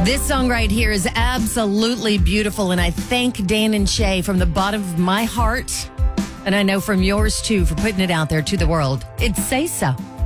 This song right here is absolutely beautiful, and I thank Dan and Shay from the bottom of my heart, and I know from yours too, for putting it out there to the world. It's Say So.